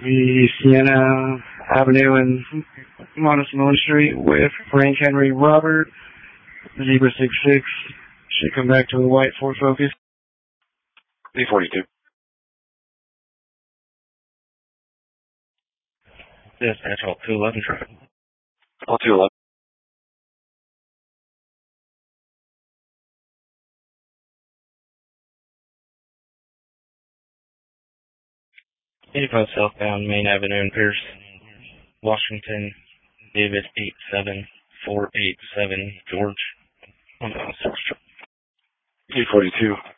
the Sienna Avenue and Montesmone Street with Frank Henry Robert, Zebra 66, should come back to the white Ford Focus. D42. Dispatch, all 211 traffic. All 211. Eighty-five southbound Main Avenue in Pierce, Washington, David 87487 George. D42.